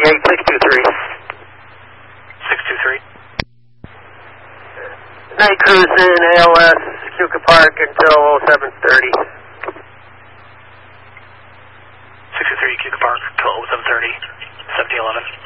623. Night cruising ALS, Keuka Park until 7:30. 623 Keuka Park until 7:30, 1711.